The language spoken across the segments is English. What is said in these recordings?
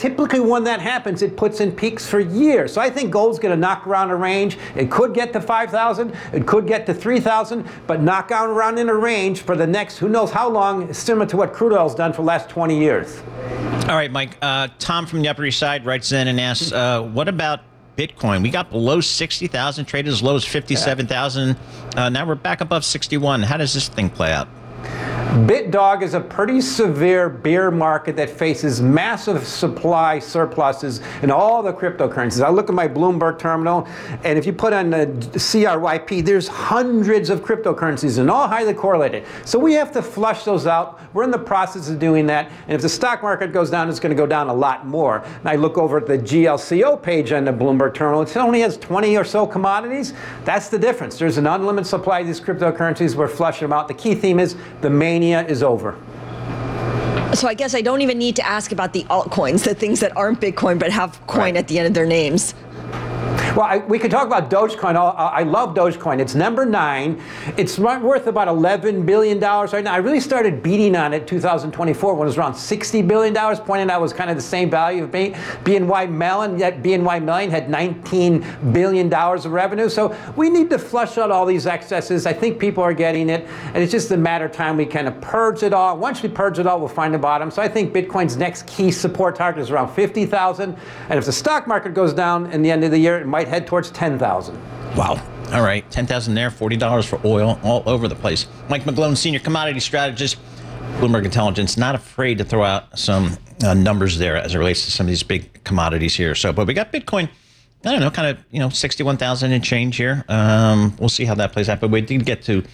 typically when that happens, it puts in peaks for years. So I think gold's going to knock around a range. It could get to 5,000. It could get to 3,000, but knock out around in a range for the next, who knows how long, similar to what crude oil's done for the last 20 years. All right, Mike. Tom from the Upper East Side writes in and asks, what about Bitcoin? We got below 60,000, traded as low as 57,000. Now we're back above 61. How does this thing play out? BitDog is a pretty severe bear market that faces massive supply surpluses in all the cryptocurrencies. I look at my Bloomberg terminal, and if you put on the CRYP, there's hundreds of cryptocurrencies and all highly correlated. So we have to flush those out. We're in the process of doing that. And if the stock market goes down, it's going to go down a lot more. And I look over at the GLCO page on the Bloomberg terminal. It only has 20 or so commodities. That's the difference. There's an unlimited supply of these cryptocurrencies. We're flushing them out. The key theme is the mania is over. So I guess I don't even need to ask about the altcoins, the things that aren't Bitcoin but have coin at the end of their names. Well, we could talk about Dogecoin. I love Dogecoin. It's number 9. It's worth about $11 billion right now. I really started beating on it in 2024 when it was around $60 billion, pointing out it was kind of the same value of BNY Mellon, yet BNY Mellon had $19 billion of revenue. So we need to flush out all these excesses. I think people are getting it, and it's just a matter of time we kind of purge it all. Once we purge it all, we'll find the bottom. So I think Bitcoin's next key support target is around 50,000. And if the stock market goes down in the end of the year, it might head towards 10,000. Wow. All right. 10,000 there, $40 for oil, all over the place. Mike McGlone, senior commodity strategist, Bloomberg Intelligence, not afraid to throw out some numbers there as it relates to some of these big commodities here. So, but we got Bitcoin, I don't know, kind of, 61,000 and change here. We'll see how that plays out. But we did get to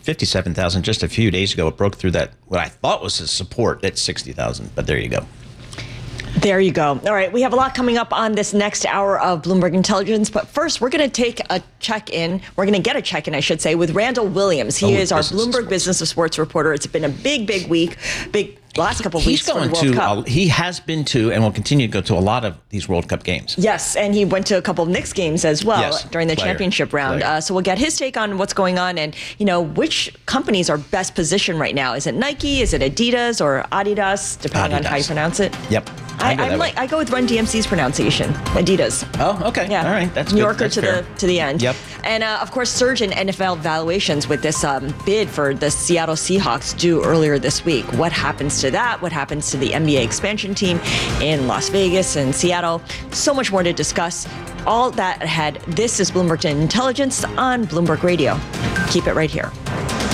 57,000 just a few days ago. It broke through that, what I thought was his support at 60,000. But there you go. There you go. All right, we have a lot coming up on this next hour of Bloomberg Intelligence, but first we're going to take a check-in. We're going to get a check-in, I should say, with Randall Williams. He is our Bloomberg Business of Sports reporter. It's been a big week, last couple of weeks for the World Cup. He has been to and will continue to go to a lot of these World Cup games. Yes, and he went to a couple of Knicks games as well during the championship round. So we'll get his take on what's going on and, which companies are best positioned right now. Is it Nike? Is it Adidas or Adidas, depending on how you pronounce it? Yep. I go with Run DMC's pronunciation, Adidas. Oh, okay. Yeah. All right. That's New Yorker to the end. Yep. And of course, surge in NFL valuations with this bid for the Seattle Seahawks due earlier this week. What happens to that? What happens to the NBA expansion team in Las Vegas and Seattle? So much more to discuss. All that ahead. This is Bloomberg Intelligence on Bloomberg Radio. Keep it right here.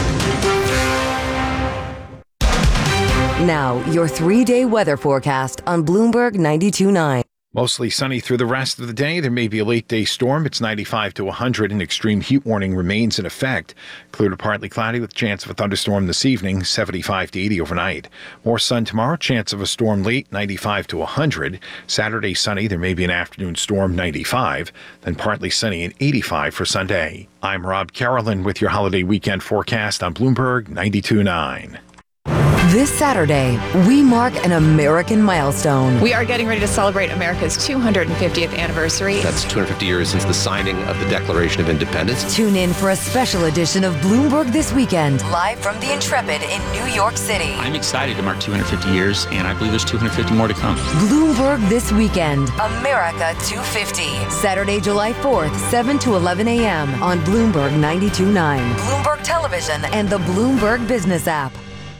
Now, your 3-day weather forecast on Bloomberg 92.9. Mostly sunny through the rest of the day. There may be a late-day storm. It's 95 to 100. An extreme heat warning remains in effect. Clear to partly cloudy with chance of a thunderstorm this evening, 75 to 80 overnight. More sun tomorrow. Chance of a storm late, 95 to 100. Saturday sunny. There may be an afternoon storm, 95. Then partly sunny and 85 for Sunday. I'm Rob Carolyn with your holiday weekend forecast on Bloomberg 92.9. This Saturday, we mark an American milestone. We are getting ready to celebrate America's 250th anniversary. That's 250 years since the signing of the Declaration of Independence. Tune in for a special edition of Bloomberg This Weekend, live from the Intrepid in New York City. I'm excited to mark 250 years, and I believe there's 250 more to come. Bloomberg This Weekend, America 250. Saturday, July 4th, 7 to 11 a.m. on Bloomberg 92.9, Bloomberg Television, and the Bloomberg Business app.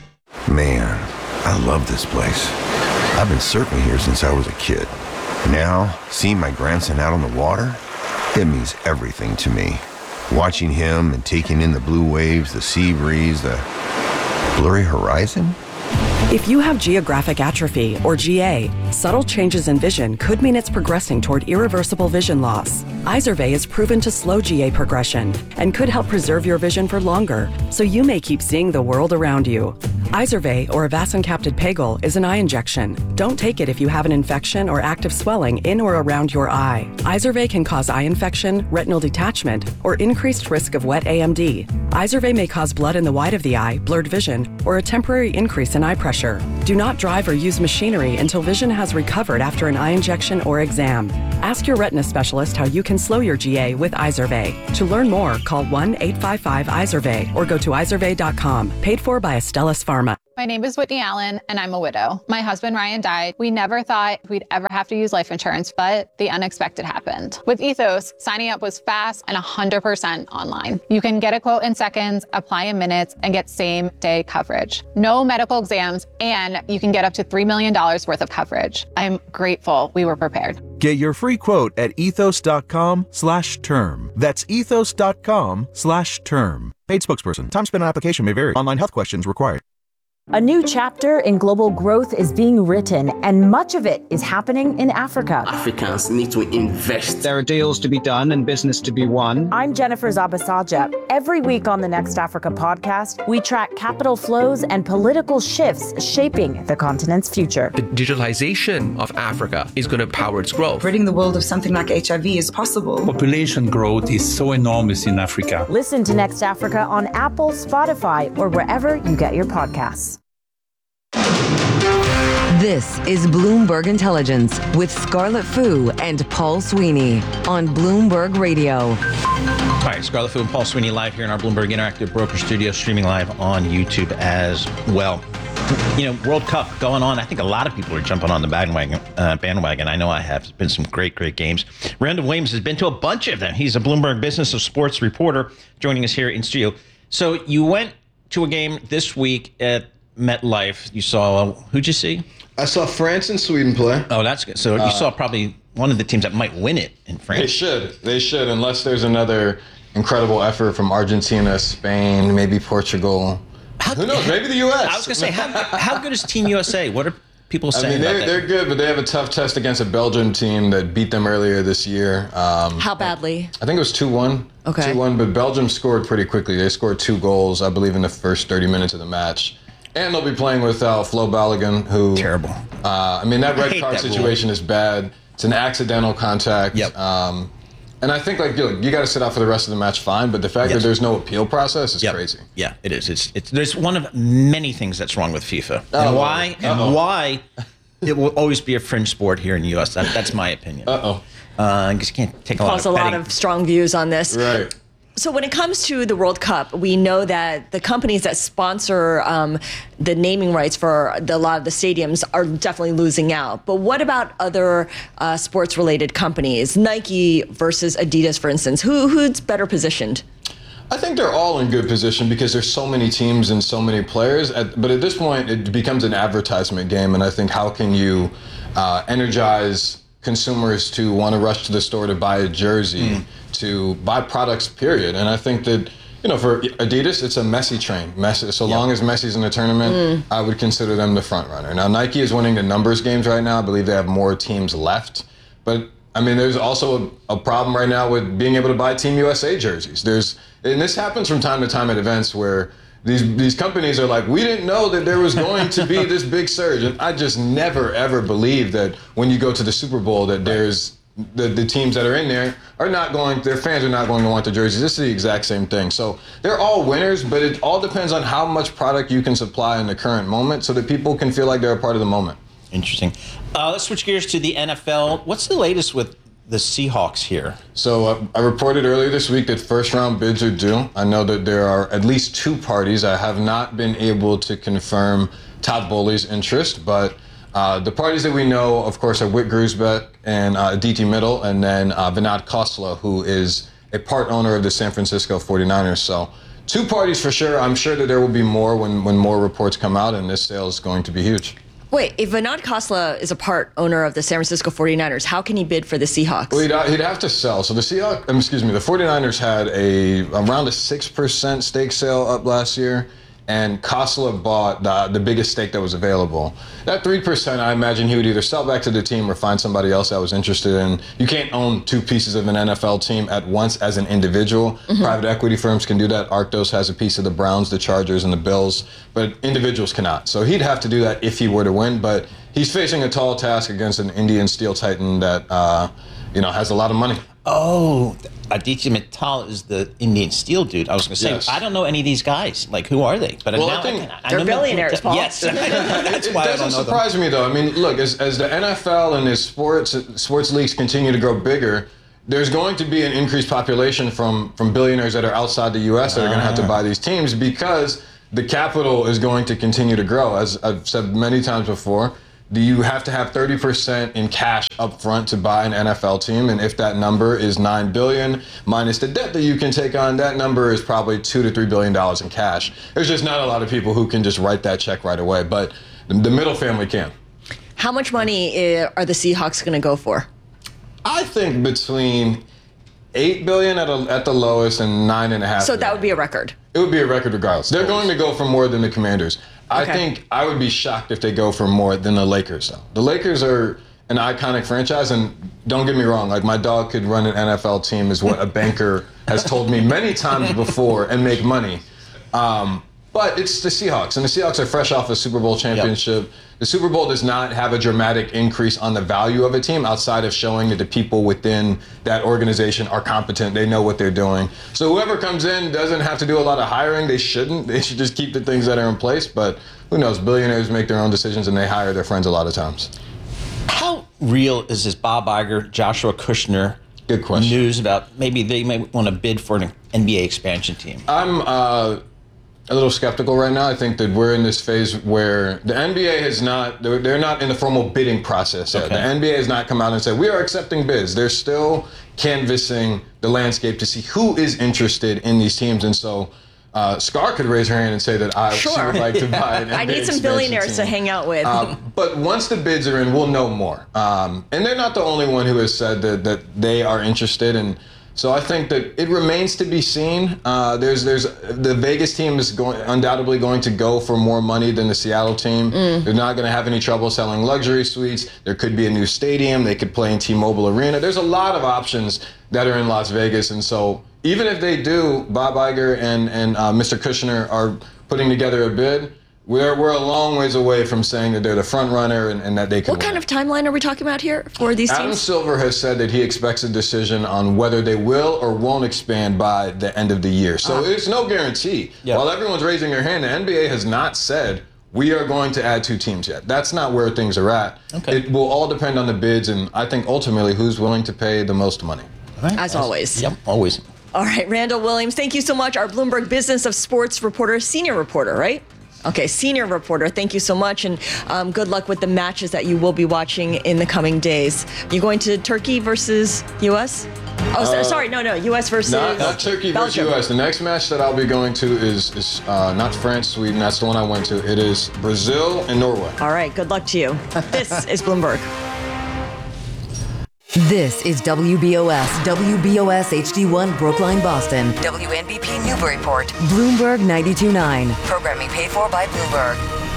Man, I love this place. I've been surfing here since I was a kid. Now, seeing my grandson out on the water, it means everything to me. Watching him and taking in the blue waves, the sea breeze, the blurry horizon. If you have geographic atrophy, or GA, subtle changes in vision could mean it's progressing toward irreversible vision loss. Izervay is proven to slow GA progression and could help preserve your vision for longer, so you may keep seeing the world around you. Izervay, or avacincaptad pegol, is an eye injection. Don't take it if you have an infection or active swelling in or around your eye. Izervay can cause eye infection, retinal detachment, or increased risk of wet AMD. Izervay may cause blood in the white of the eye, blurred vision, or a temporary increase in eye pressure. Do not drive or use machinery until vision has recovered after an eye injection or exam. Ask your retina specialist how you can slow your GA with Izervay. To learn more, call 1-855-IZERVAY or go to izervay.com. Paid for by Astellas Pharma. My name is Whitney Allen, and I'm a widow. My husband, Ryan, died. We never thought we'd ever have to use life insurance, but the unexpected happened. With Ethos, signing up was fast and 100% online. You can get a quote in seconds, apply in minutes, and get same-day coverage. No medical exams, and you can get up to $3 million worth of coverage. I'm grateful we were prepared. Get your free quote at ethos.com/term. That's ethos.com/term. Paid spokesperson. Time spent on application may vary. Online health questions required. A new chapter in global growth is being written, and much of it is happening in Africa. Africans need to invest. There are deals to be done and business to be won. I'm Jennifer Zabasaja. Every week on the Next Africa podcast, we track capital flows and political shifts shaping the continent's future. The digitalization of Africa is going to power its growth. Ridding the world of something like HIV is possible. Population growth is so enormous in Africa. Listen to Next Africa on Apple, Spotify, or wherever you get your podcasts. This is Bloomberg Intelligence with Scarlett Fu and Paul Sweeney on Bloomberg Radio. All right, Scarlett Fu and Paul Sweeney live here in our Bloomberg Interactive Broker Studio, streaming live on YouTube as well. You know, World Cup going on. I think a lot of people are jumping on the bandwagon. I know I have. It's been some great games. Randall Williams has been to a bunch of them. He's a Bloomberg Business of Sports reporter joining us here in studio. So you went to a game this week at MetLife. You saw, who'd you see? I saw France and Sweden play. Oh, that's good. So you saw probably one of the teams that might win it in France. They should, unless there's another incredible effort from Argentina, Spain, maybe Portugal. Who knows? Maybe the U.S. I was going to say, how good is Team USA? What are people saying about that? They're good, but they have a tough test against a Belgium team that beat them earlier this year. How badly? I think it was 2-1. Okay. 2-1, but Belgium scored pretty quickly. They scored 2 goals, I believe, in the first 30 minutes of the match. And they'll be playing without Flo Balogun, who... Terrible. That red card situation is bad. It's an accidental contact. Yep. And I think, you got to sit out for the rest of the match, fine. But the fact that there's no appeal process is crazy. Yeah, it is. It's there's one of many things that's wrong with FIFA. And why it will always be a fringe sport here in the U.S. That's my opinion. Because you can't take a lot of betting. A lot of strong views on this. Right. So when it comes to the World Cup, we know that the companies that sponsor the naming rights for a lot of the stadiums are definitely losing out. But what about other sports-related companies, Nike versus Adidas, for instance? Who's better positioned? I think they're all in good position because there's so many teams and so many players. But at this point, it becomes an advertisement game. And I think how can you energize consumers to want to rush to the store to buy a jersey, to buy products, period. And I think that, for Adidas, it's a Messi train. Long as Messi's in the tournament, I would consider them the front runner. Now, Nike is winning the numbers games right now. I believe they have more teams left. But, there's also a problem right now with being able to buy Team USA jerseys. And this happens from time to time at events where these companies are like, we didn't know that there was going to be this big surge. And I just never, ever believe that when you go to the Super Bowl that there's the teams that are in there their fans are not going to want the jerseys. This is the exact same thing. So they're all winners, but it all depends on how much product you can supply in the current moment so that people can feel like they're a part of the moment. Interesting. Let's switch gears to the NFL. What's the latest with the Seahawks here? So I reported earlier this week that first-round bids are due. I know that there are at least 2 parties. I have not been able to confirm Todd Bowley's interest, but the parties that we know, of course, are Whit Grusbeck and Aditi Mittal, and then Vinod Khosla, who is a part owner of the San Francisco 49ers. So 2 parties for sure. I'm sure that there will be more when more reports come out, and this sale is going to be huge. Wait, if Vinod Khosla is a part owner of the San Francisco 49ers, how can he bid for the Seahawks? Well, he'd have to sell. So the 49ers had around a 6% stake sale up last year, and Khosla bought the biggest stake that was available. That 3%, I imagine he would either sell back to the team or find somebody else that was interested in. You can't own 2 pieces of an NFL team at once as an individual. Private equity firms can do that. Arctos has a piece of the Browns, the Chargers, and the Bills, but individuals cannot. So he'd have to do that if he were to win, but he's facing a tall task against an Indian steel titan that has a lot of money. Oh, Aditi Mittal is the Indian Steel dude. I was going to say, yes. I don't know any of these guys. Like, who are they? But well, now I think they're billionaires, Paul. Yes, that's why it doesn't surprise me, though. Look, as the NFL and the sports leagues continue to grow bigger, there's going to be an increased population from billionaires that are outside the U.S. that are going to have to buy these teams because the capital is going to continue to grow. As I've said many times before, you have to have 30% in cash up front to buy an NFL team. And if that number is $9 billion minus the debt that you can take on, that number is probably $2 to $3 billion in cash. There's just not a lot of people who can just write that check right away, but the middle family can. How much money are the Seahawks going to go for? I think between $8 billion at the lowest and $9.5. So that would be a record. It would be a record regardless. They're going to go for more than the Commanders. I think I would be shocked if they go for more than the Lakers, though. The Lakers are an iconic franchise, and don't get me wrong, like my dog could run an NFL team is what a banker has told me many times before and make money. But it's the Seahawks, and the Seahawks are fresh off a Super Bowl championship. Yep. The Super Bowl does not have a dramatic increase on the value of a team outside of showing that the people within that organization are competent. They know what they're doing. So whoever comes in doesn't have to do a lot of hiring. They shouldn't. They should just keep the things that are in place. But who knows? Billionaires make their own decisions, and they hire their friends a lot of times. How real is this Bob Iger, Joshua Kushner Good question. news about maybe they might want to bid for an NBA expansion team? I'm a little skeptical right now. I think that we're in this phase where the NBA has not, they're not in the formal bidding process yet. Okay. The NBA has not come out and said, we are accepting bids. They're still canvassing the landscape to see who is interested in these teams. And so Scar could raise her hand and say that she would like to buy an NBA I need some billionaires to hang out with. But once the bids are in, we'll know more. And they're not the only one who has said that they are interested in. So I think that it remains to be seen. There's the Vegas team is undoubtedly going to go for more money than the Seattle team. They're not going to have any trouble selling luxury suites. There could be a new stadium. They could play in T-Mobile Arena. There's a lot of options that are in Las Vegas. And so even if they do, Bob Iger and Mr. Kushner are putting together a bid, we're a long ways away from saying that they're the front runner and that they can What kind of timeline are we talking about here for these Adam teams? Silver has said that he expects a decision on whether they will or won't expand by the end of the year. So it's no guarantee. Yep. While everyone's raising their hand, the NBA has not said we are going to add 2 teams yet. That's not where things are at. Okay. It will all depend on the bids and I think ultimately who's willing to pay the most money. As always. Yep, always. All right, Randall Williams, thank you so much. Our Bloomberg Business of Sports reporter, senior reporter, right? Okay, senior reporter, thank you so much, and good luck with the matches that you will be watching in the coming days. You going to Turkey versus U.S.? Oh, sorry, no, U.S. versus not Turkey Belgium. versus U.S. The next match that I'll be going to is not France, Sweden. That's the one I went to. It is Brazil and Norway. All right, good luck to you. This is Bloomberg. This is WBOS HD1 Brookline, Boston. WNBP Newburyport. Bloomberg 92.9. Programming paid for by Bloomberg.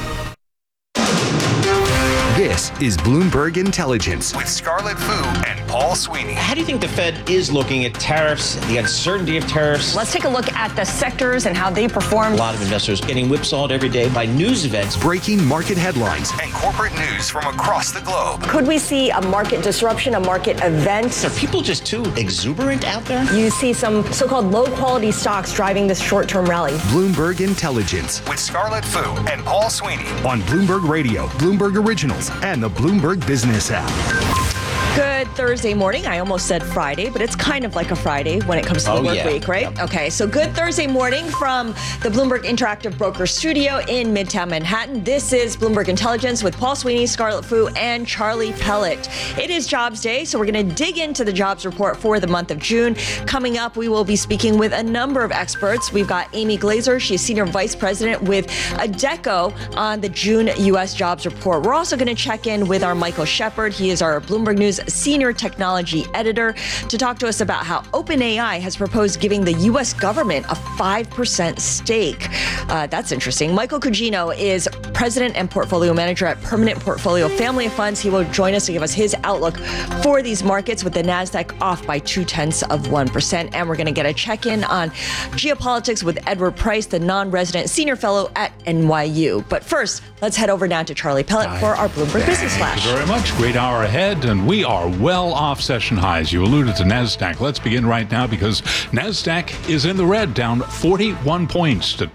This is Bloomberg Intelligence with Scarlett Fu and Paul Sweeney. How do you think the Fed is looking at tariffs, the uncertainty of tariffs? Let's take a look at the sectors and how they performed. A lot of investors getting whipsawed every day by news events. Breaking market headlines and corporate news from across the globe. Could we see a market disruption, a market event? Are people just too exuberant out there? You see some so-called low-quality stocks driving this short-term rally. Bloomberg Intelligence with Scarlett Fu and Paul Sweeney on Bloomberg Radio, Bloomberg Originals, and the Bloomberg Business app. Good Thursday morning. I almost said Friday, but it's kind of like a Friday when it comes to the work week, right? Yep. Okay, so good Thursday morning from the Bloomberg Interactive Broker Studio in Midtown Manhattan. This is Bloomberg Intelligence with Paul Sweeney, Scarlett Fu, and Charlie Pellet. It is Jobs Day, so we're going to dig into the jobs report for the month of June. Coming up, we will be speaking with a number of experts. We've got Amy Glazer. She's Senior Vice President with Adecco on the June U.S. jobs report. We're also going to check in with our Michael Shepard. He is our Bloomberg News Senior Technology Editor to talk to us about how OpenAI has proposed giving the U.S. government a 5% stake. That's interesting. Michael Cugino is President and Portfolio Manager at Permanent Portfolio Family of Funds. He will join us to give us his outlook for these markets with the NASDAQ off by 0.2%. And we're going to get a check-in on geopolitics with Edward Price, the non-resident Senior Fellow at NYU. But first, let's head over now to Charlie Pellet for our Bloomberg Business Flash. Thank you very much. Great hour ahead, and we are well off session highs. You alluded to NASDAQ. Let's begin right now because NASDAQ is in the red, down 41 points to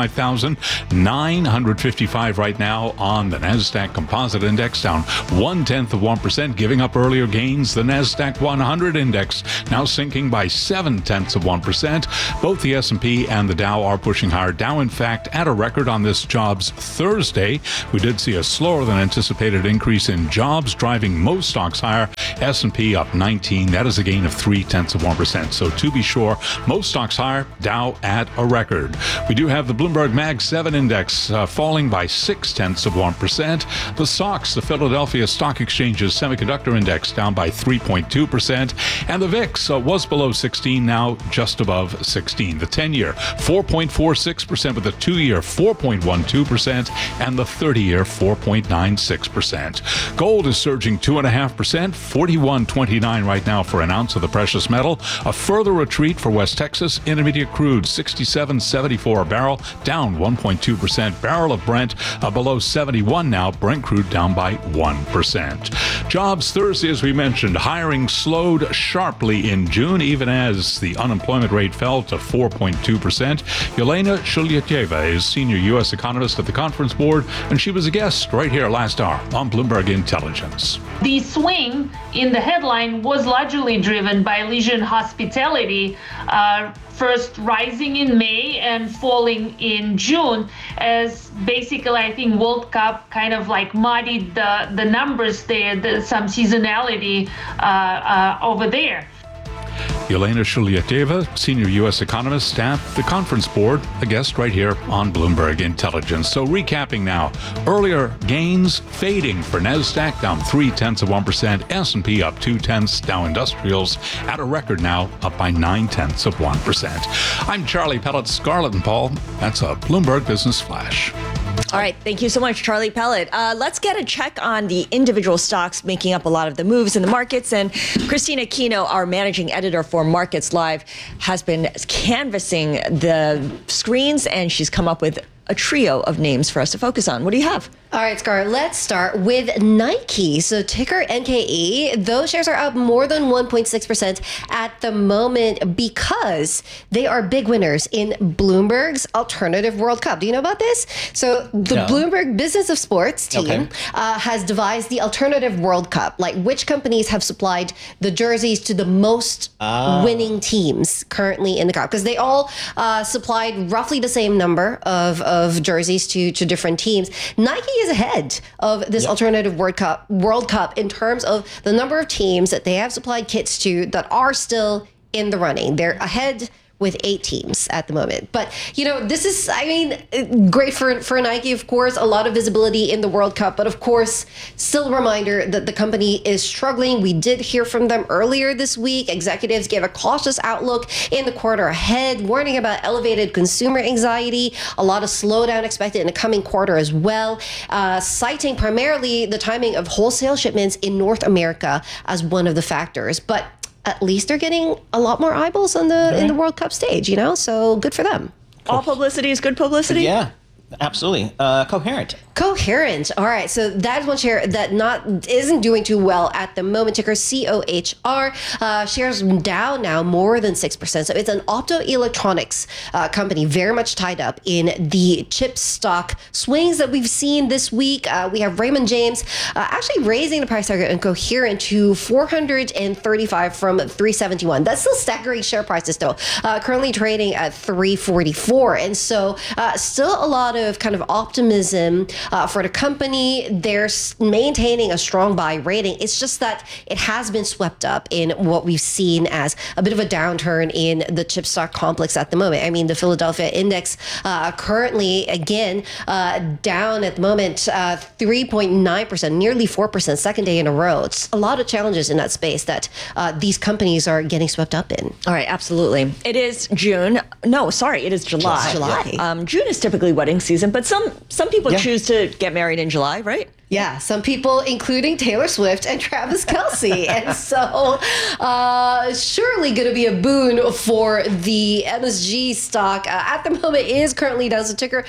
25,955 right now on the NASDAQ Composite Index, down 0.1%, giving up earlier gains. The NASDAQ 100 Index now sinking by 0.7%. Both the S&P and the Dow are pushing higher. Dow, in fact, at a record on this jobs Thursday. We did see a slower than anticipated increase in jobs, driving most stocks higher. S&P up 19. That is a gain of 0.3%. So to be sure, most stocks higher. Dow at a record. We do have the Bloomberg Mag 7 Index falling by 0.6%. The SOX, the Philadelphia Stock Exchange's Semiconductor Index, down by 3.2%. And the VIX was below 16, now just above 16. The 10-year 4.46%, with the 2-year 4.12%, and the 30-year 4.96%. Gold is surging 2.5%, $41.29 right now for an ounce of the precious metal. A further retreat for West Texas Intermediate crude, $67.74 a barrel, down 1.2%. Barrel of Brent below 71 now. Brent crude down by 1%. Jobs Thursday, as we mentioned, hiring slowed sharply in June, even as the unemployment rate fell to 4.2%. Yelena Shulyateva is senior U.S. economist at the Conference Board, and she was a guest right here last hour on Bloomberg Intelligence. The swing in the headline was largely driven by leisure and hospitality, first rising in May and falling in June, as basically I think World Cup kind of like muddied the numbers there, some seasonality over there. Yelena Shulyateva, senior U.S. economist at the Conference Board, a guest right here on Bloomberg Intelligence. So recapping now, earlier gains fading for NASDAQ, down 0.3%, S&P up 0.2, Dow Industrials at a record now, up by 0.9%. I'm Charlie Pellet, Scarlett and Paul. That's a Bloomberg Business Flash. All right. Thank you so much, Charlie Pellet. Let's get a check on the individual stocks making up a lot of the moves in the markets. And Christina Aquino, our managing editor for Markets Live, has been canvassing the screens, and she's come up with a trio of names for us to focus on. What do you have? All right, Scar, let's start with Nike. So ticker NKE, those shares are up more than 1.6% at the moment because they are big winners in Bloomberg's Alternative World Cup. Do you know about this? So the Bloomberg Business of Sports team has devised the Alternative World Cup, like which companies have supplied the jerseys to the most winning teams currently in the cup, because they all supplied roughly the same number of jerseys to different teams. Nike is ahead of this Alternative World Cup in terms of the number of teams that they have supplied kits to that are still in the running. They're ahead with 8 teams at the moment. But, you know, this is, I mean, great for Nike, of course, a lot of visibility in the World Cup. But, of course, still a reminder that the company is struggling. We did hear from them earlier this week. Executives gave a cautious outlook in the quarter ahead, warning about elevated consumer anxiety, a lot of slowdown expected in the coming quarter as well, citing primarily the timing of wholesale shipments in North America as one of the factors. But at least they're getting a lot more eyeballs on in the World Cup stage, you know, so good for them. All publicity is good publicity? Yeah, absolutely. Coherent. Coherent. All right. So that's one share that isn't doing too well at the moment. Ticker COHR. Shares down now more than 6%. So it's an optoelectronics company very much tied up in the chip stock swings that we've seen this week. We have Raymond James actually raising the price target on Coherent to 435 from 371. That's still staggering share prices though. Currently trading at 344. And so still a lot of kind of optimism for the company. They're maintaining a strong buy rating. It's just that it has been swept up in what we've seen as a bit of a downturn in the chip stock complex at the moment. I mean, the Philadelphia index currently, again, down at the moment, 3.9%, nearly 4%, second day in a row. It's a lot of challenges in that space that these companies are getting swept up in. All right, absolutely. It is June. No, sorry, it is July. July. June is typically wedding season, but some people choose to get married in July, right? Yeah, some people, including Taylor Swift and Travis Kelce. And so surely going to be a boon for the MSG stock. At the moment, it is currently down. So ticker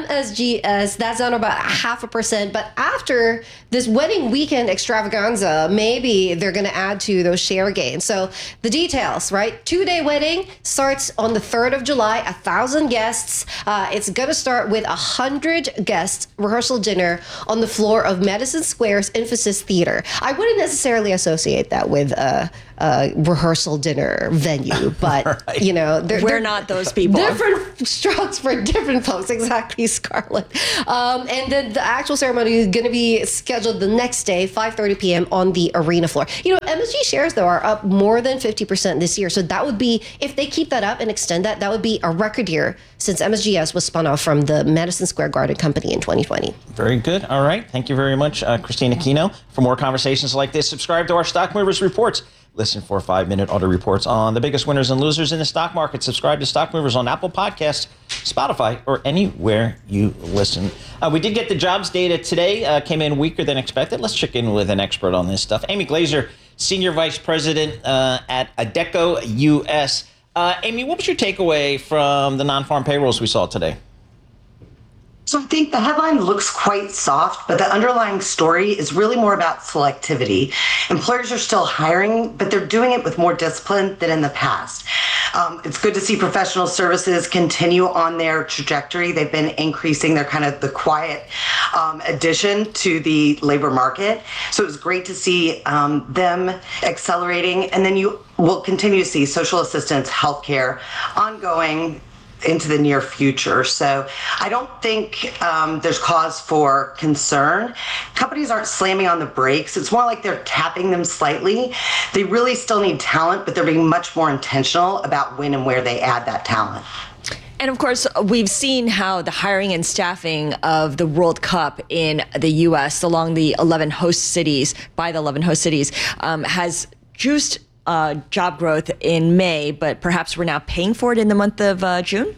MSGS, that's down about 0.5%. But after this wedding weekend extravaganza, maybe they're going to add to those share gains. So the details, right? 2-day wedding starts on the 3rd of July, 1,000 guests. It's going to start with 100 guests rehearsal dinner on the floor of Madison Square's Infosys Theater. I wouldn't necessarily associate that with a rehearsal dinner venue, but Right. you know, We're not those people. Different strokes for different folks. Exactly, Scarlett. And then the actual ceremony is going to be scheduled the next day, 5:30 p.m. on the arena floor. You know, MSG shares though are up more than 50% this year, so that would be, if they keep that up and extend that, that would be a record year since MSGS was spun off from the Madison Square Garden Company in 2020. Very good. All right. Thank you very much, Christina Aquino. For more conversations like this, subscribe to our Stock Movers Reports. Listen for 5-minute auto reports on the biggest winners and losers in the stock market. Subscribe to Stock Movers on Apple Podcasts, Spotify, or anywhere you listen. We did get the jobs data today. Came in weaker than expected. Let's check in with an expert on this stuff. Amy Glazer, Senior Vice President at Adecco US. Amy, what was your takeaway from the non-farm payrolls we saw today? So I think the headline looks quite soft, but the underlying story is really more about selectivity. Employers are still hiring, but they're doing it with more discipline than in the past. It's good to see professional services continue on their trajectory. They've been increasing their kind of the quiet addition to the labor market. So it was great to see them accelerating. And then you will continue to see social assistance, healthcare, ongoing into the near future. So I don't think there's cause for concern. Companies aren't slamming on the brakes. It's more like they're tapping them slightly. They really still need talent, but they're being much more intentional about when and where they add that talent. And of course, we've seen how the hiring and staffing of the World Cup in the U.S. along the 11 host cities, has juiced job growth in May, but perhaps we're now paying for it in the month of June?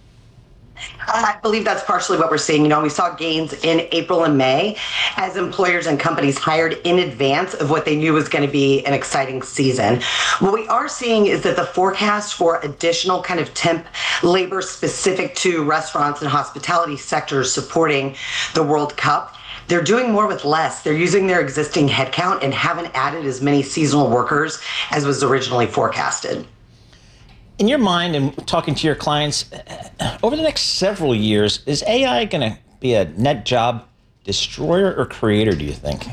I believe that's partially what we're seeing. You know, we saw gains in April and May as employers and companies hired in advance of what they knew was going to be an exciting season. What we are seeing is that the forecast for additional kind of temp labor specific to restaurants and hospitality sectors supporting the World Cup, they're doing more with less. They're using their existing headcount and haven't added as many seasonal workers as was originally forecasted. In your mind and talking to your clients, over the next several years, is AI going to be a net job destroyer or creator, do you think?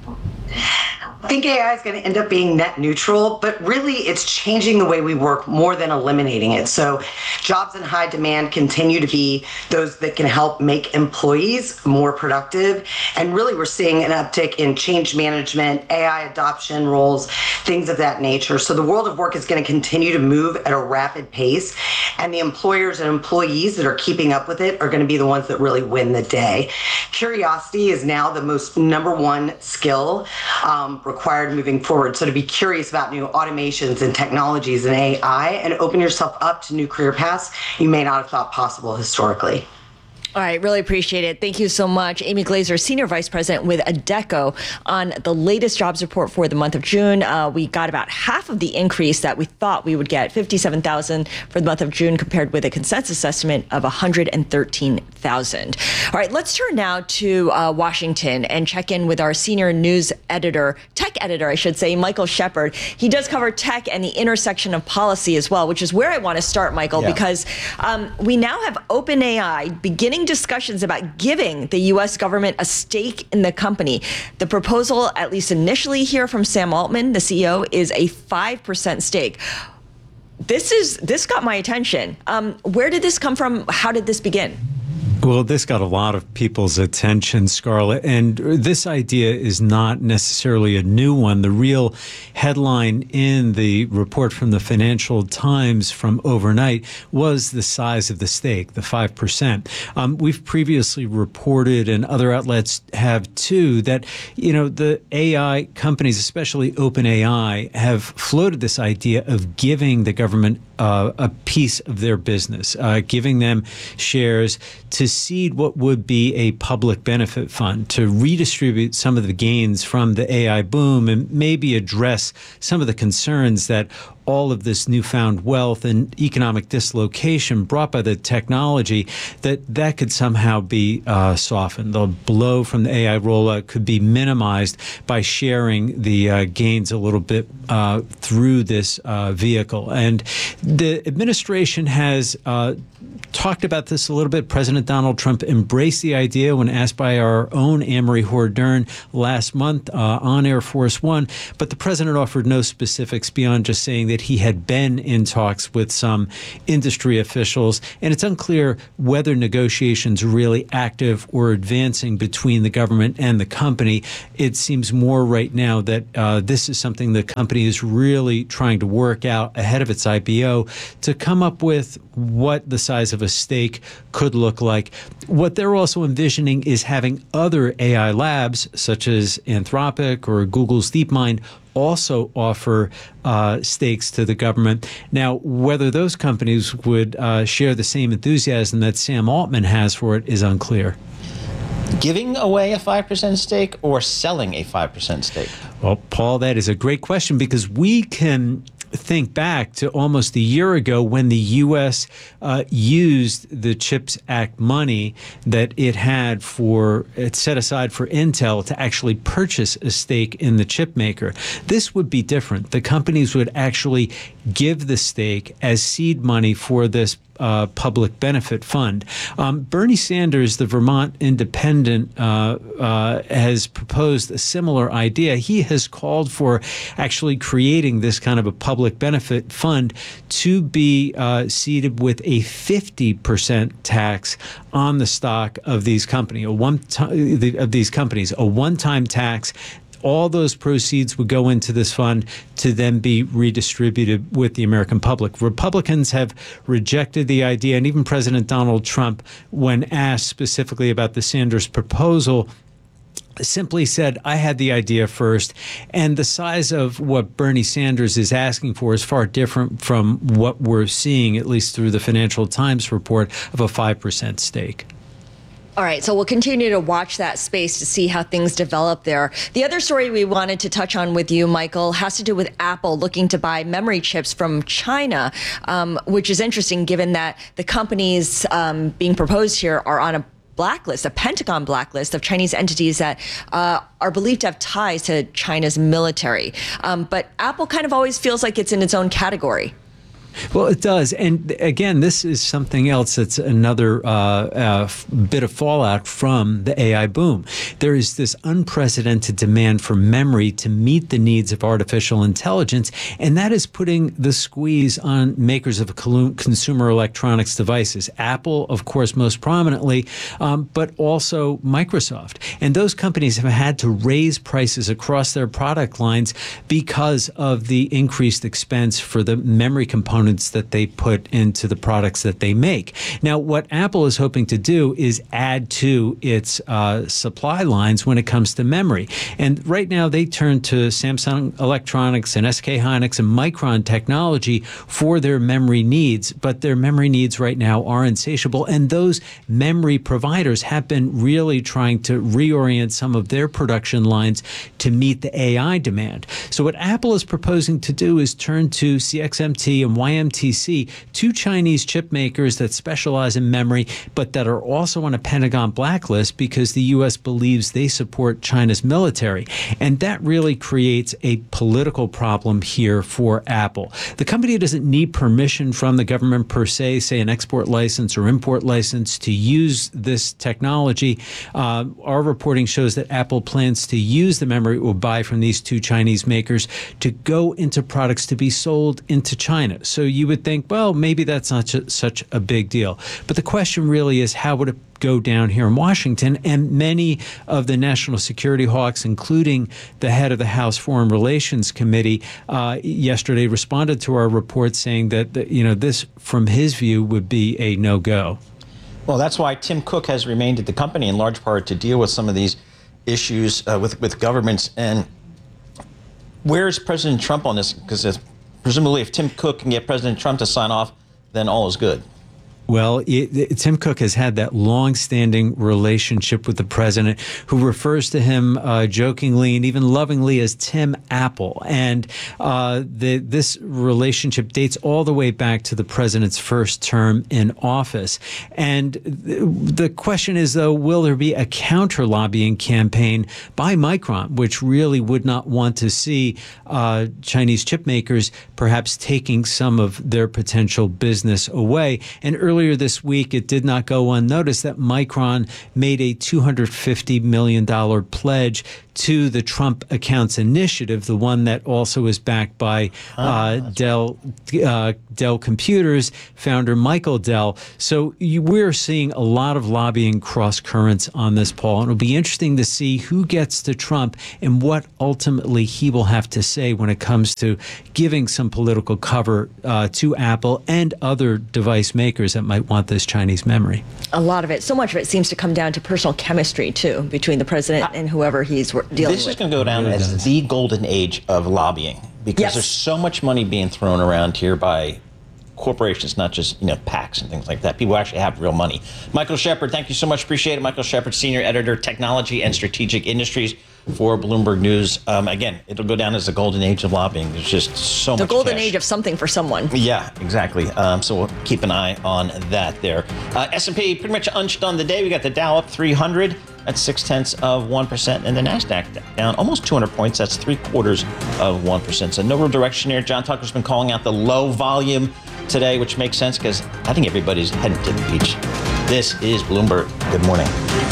I think AI is going to end up being net neutral, but really it's changing the way we work more than eliminating it. So jobs in high demand continue to be those that can help make employees more productive. And really we're seeing an uptick in change management, AI adoption roles, things of that nature. So the world of work is going to continue to move at a rapid pace. And the employers and employees that are keeping up with it are going to be the ones that really win the day. Curiosity is now the most number one skill required moving forward. So to be curious about new automations and technologies and AI and open yourself up to new career paths you may not have thought possible historically. All right, really appreciate it. Thank you so much. Amy Glazer, Senior Vice President with Adecco, on the latest jobs report for the month of June. We got about half of the increase that we thought we would get, 57,000 for the month of June, compared with a consensus estimate of 113,000. All right, let's turn now to Washington and check in with our senior news editor, tech editor, I should say, Michael Shepard. He does cover tech and the intersection of policy as well, which is where I want to start, Michael, because we now have OpenAI beginning discussions about giving the U.S. government a stake in the company. The proposal, at least initially here from Sam Altman, the CEO, is a 5% stake. This got my attention. Where did this come from? How did this begin? Well, this got a lot of people's attention, Scarlett, and this idea is not necessarily a new one. The real headline in the report from the Financial Times from overnight was the size of the stake, the 5%. We've previously reported, and other outlets have too, that, you know, the AI companies, especially OpenAI, have floated this idea of giving the government a piece of their business, giving them shares to seed what would be a public benefit fund to redistribute some of the gains from the AI boom and maybe address some of the concerns that all of this newfound wealth and economic dislocation brought by the technology, that could somehow be softened. The blow from the AI rollout could be minimized by sharing the gains a little bit through this vehicle. And the administration has talked about this a little bit. President Donald Trump embraced the idea when asked by our own Anne-Marie Hordern last month on Air Force One, but the president offered no specifics beyond just saying that he had been in talks with some industry officials, and it's unclear whether negotiations are really active or advancing between the government and the company. It seems more right now that this is something the company is really trying to work out ahead of its IPO to come up with what the size of a stake could look like. What they're also envisioning is having other AI labs, such as Anthropic or Google's DeepMind, also offer stakes to the government. Now, whether those companies would share the same enthusiasm that Sam Altman has for it is unclear. Giving away a 5% stake or selling a 5% stake? Well, Paul, that is a great question, because we can think back to almost a year ago when the U.S. Used the CHIPS Act money that it set aside for Intel to actually purchase a stake in the chip maker. This would be different. The companies would actually give the stake as seed money for this public benefit fund. Bernie Sanders, the Vermont Independent, has proposed a similar idea. He has called for actually creating this kind of a public benefit fund to be seeded with a 50% tax on the stock of these companies, a one-time tax. All those proceeds would go into this fund to then be redistributed with the American public. Republicans have rejected the idea, and even President Donald Trump, when asked specifically about the Sanders proposal, simply said, I had the idea first. And the size of what Bernie Sanders is asking for is far different from what we're seeing, at least through the Financial Times report, of a 5% stake. All right, so we'll continue to watch that space to see how things develop there. The other story we wanted to touch on with you, Michael, has to do with Apple looking to buy memory chips from China, which is interesting given that the companies being proposed here are on a blacklist, a Pentagon blacklist of Chinese entities that are believed to have ties to China's military. But Apple kind of always feels like it's in its own category. Well, it does. And again, this is something else that's another bit of fallout from the AI boom. There is this unprecedented demand for memory to meet the needs of artificial intelligence, and that is putting the squeeze on makers of consumer electronics devices. Apple, of course, most prominently, but also Microsoft. And those companies have had to raise prices across their product lines because of the increased expense for the memory components that they put into the products that they make. Now, what Apple is hoping to do is add to its supply lines when it comes to memory. And right now, they turn to Samsung Electronics and SK Hynix and Micron Technology for their memory needs. But their memory needs right now are insatiable. And those memory providers have been really trying to reorient some of their production lines to meet the AI demand. So what Apple is proposing to do is turn to CXMT and YMTC, two Chinese chip makers that specialize in memory, but that are also on a Pentagon blacklist because the U.S. believes they support China's military. And that really creates a political problem here for Apple. The company doesn't need permission from the government per se, say an export license or import license, to use this technology. Our reporting shows that Apple plans to use the memory it will buy from these two Chinese makers to go into products to be sold into China. So you would think, well, maybe that's not such a big deal. But the question really is, how would it go down here in Washington? And many of the national security hawks, including the head of the House Foreign Relations Committee, yesterday responded to our report saying that this, from his view, would be a no-go. Well, that's why Tim Cook has remained at the company in large part to deal with some of these issues with governments. And where is President Trump on this? Because presumably if Tim Cook can get President Trump to sign off, then all is good. Well, Tim Cook has had that long-standing relationship with the president, who refers to him jokingly and even lovingly as Tim Apple. And this relationship dates all the way back to the president's first term in office. And the question is, though, will there be a counter-lobbying campaign by Micron, which really would not want to see Chinese chip makers perhaps taking some of their potential business away? And earlier this week, it did not go unnoticed that Micron made a $250 million pledge to the Trump Accounts Initiative, the one that also is backed by Dell Computers founder Michael Dell. So we're seeing a lot of lobbying cross currents on this, Paul. And it'll be interesting to see who gets to Trump and what ultimately he will have to say when it comes to giving some political cover to Apple and other device makers that might want this Chinese memory. A lot of it, so much of it seems to come down to personal chemistry, too, between the president and whoever he's dealing This with. is going to go down as the golden age of lobbying, because there's so much money being thrown around here by corporations, not just PACs and things like that. People actually have real money. Michael Shepard, thank you so much. Appreciate it. Michael Shepard, Senior Editor, Technology and Strategic Industries for Bloomberg News. Again, it'll go down as the golden age of lobbying. There's just so much The golden cash. age of something for someone. Yeah, exactly. So we'll keep an eye on that there. S&P pretty much unched on the day. We got the Dow up 300. That's 0.6%. And the NASDAQ down almost 200 points. That's 0.75%. So no real direction here. John Tucker's been calling out the low volume today, which makes sense because I think everybody's heading to the beach. This is Bloomberg. Good morning.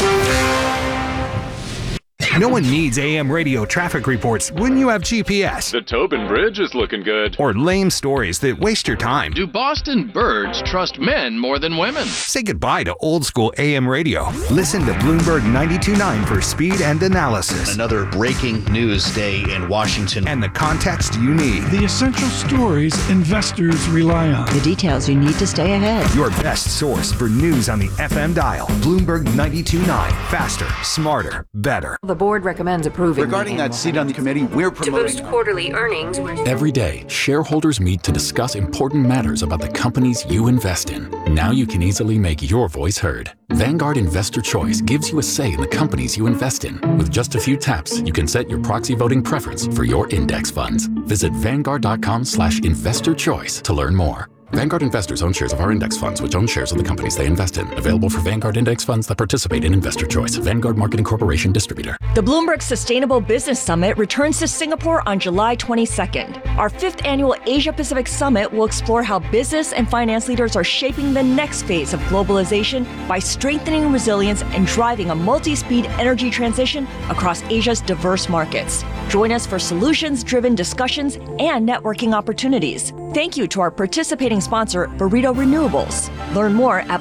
No one needs AM radio traffic reports when you have GPS. The Tobin Bridge is looking good. Or lame stories that waste your time. Do Boston birds trust men more than women? Say goodbye to old school AM radio. Listen to Bloomberg 92.9 for speed and analysis. Another breaking news day in Washington. And the context you need. The essential stories investors rely on. The details you need to stay ahead. Your best source for news on the FM dial. Bloomberg 92.9. Faster, smarter, better. The board recommends approving. Regarding that seat on the committee, we're promoting. To boost quarterly earnings. Every day, shareholders meet to discuss important matters about the companies you invest in. Now you can easily make your voice heard. Vanguard Investor Choice gives you a say in the companies you invest in. With just a few taps, you can set your proxy voting preference for your index funds. Visit Vanguard.com/investorchoice to learn more. Vanguard investors own shares of our index funds, which own shares of the companies they invest in. Available for Vanguard index funds that participate in Investor Choice. Vanguard Marketing Corporation Distributor. The Bloomberg Sustainable Business Summit returns to Singapore on July 22nd. Our 5th annual Asia-Pacific Summit will explore how business and finance leaders are shaping the next phase of globalization by strengthening resilience and driving a multi-speed energy transition across Asia's diverse markets. Join us for solutions-driven discussions and networking opportunities. Thank you to our participating sponsor, Burrito Renewables. Learn more at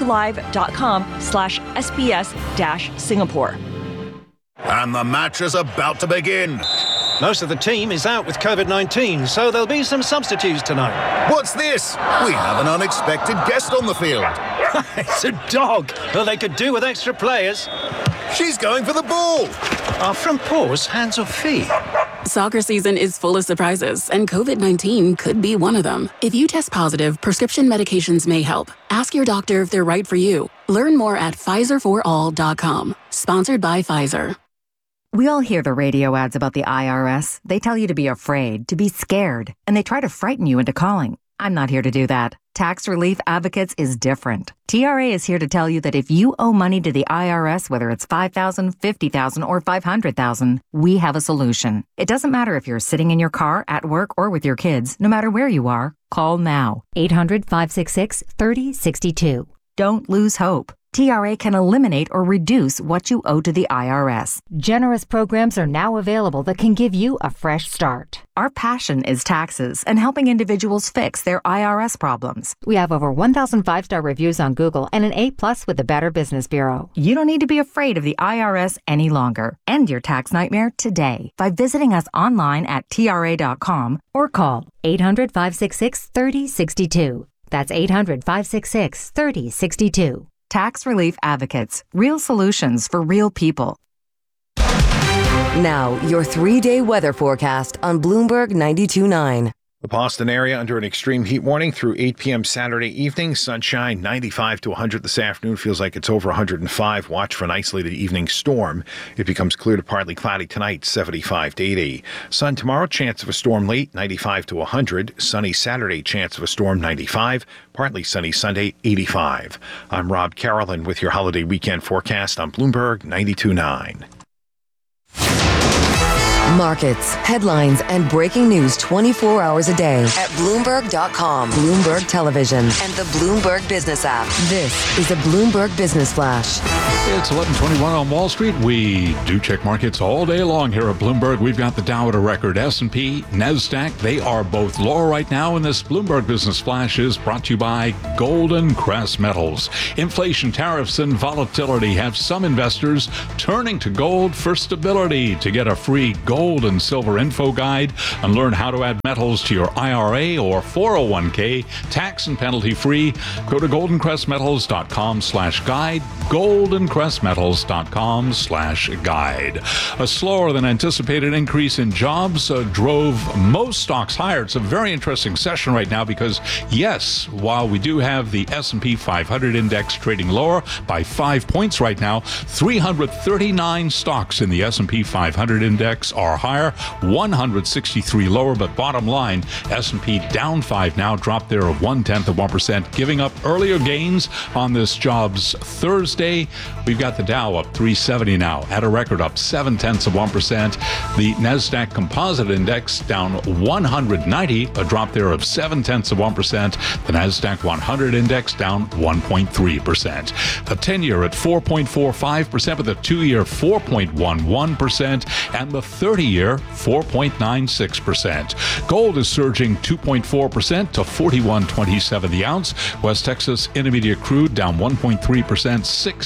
bloomberglive.com/SBS-Singapore. And the match is about to begin. Most of the team is out with COVID-19, so there'll be some substitutes tonight. What's this? We have an unexpected guest on the field. It's a dog. Well, they could do with extra players. She's going for the ball. Are front paws hands or feet? Soccer season is full of surprises, and COVID-19 could be one of them. If you test positive, prescription medications may help. Ask your doctor if they're right for you. Learn more at PfizerForAll.com. Sponsored by Pfizer. We all hear the radio ads about the IRS. They tell you to be afraid, to be scared, and they try to frighten you into calling. I'm not here to do that. Tax Relief Advocates is different. TRA is here to tell you that if you owe money to the IRS, whether it's $5,000, $50,000, or $500,000, we have a solution. It doesn't matter if you're sitting in your car, at work, or with your kids. No matter where you are, call now. 800-566-3062. Don't lose hope. TRA can eliminate or reduce what you owe to the IRS. Generous programs are now available that can give you a fresh start. Our passion is taxes and helping individuals fix their IRS problems. We have over 1,000 5-star reviews on Google and an A+ with the Better Business Bureau. You don't need to be afraid of the IRS any longer. End your tax nightmare today by visiting us online at TRA.com or call 800-566-3062. That's 800-566-3062. Tax Relief Advocates. Real solutions for real people. Now, your 3-day weather forecast on Bloomberg 92.9. The Boston area under an extreme heat warning through 8 p.m. Saturday evening. Sunshine 95 to 100 this afternoon. Feels like it's over 105. Watch for an isolated evening storm. It becomes clear to partly cloudy tonight, 75 to 80. Sun tomorrow, chance of a storm late, 95 to 100. Sunny Saturday, chance of a storm, 95. Partly sunny Sunday, 85. I'm Rob Carolyn with your holiday weekend forecast on Bloomberg 92.9. Markets, headlines, and breaking news 24 hours a day at Bloomberg.com, Bloomberg Television, and the Bloomberg Business app. This is a Bloomberg Business Flash. It's 11:21 on Wall Street. We do check markets all day long here at Bloomberg. We've got the Dow at a record. S&P, NASDAQ, they are both lower right now. And this Bloomberg Business Flash is brought to you by Golden Crest Metals. Inflation, tariffs, and volatility have some investors turning to gold for stability. To get a free gold and silver info guide and learn how to add metals to your IRA or 401k tax and penalty free, go to goldencrestmetals.com/guide, goldencrestmetals.com/guide. A slower than anticipated increase in jobs drove most stocks higher. It's a very interesting session right now because, yes, while we do have the S&P 500 index trading lower by 5 points right now, 339 stocks in the S&P 500 index are higher, 163 lower, but bottom line, S&P down 5 now, dropped there of 0.1%, giving up earlier gains on this jobs Thursday. We've got the Dow up 370 now, at a record up 0.7%. The NASDAQ Composite Index down 190, a drop there of 0.7%. The NASDAQ 100 Index down 1.3%. The 10-year at 4.45%, with the 2-year 4.11%, and the 30-year 4.96%. Gold is surging 2.4% to $41.27 the ounce. West Texas Intermediate crude down 1.3%,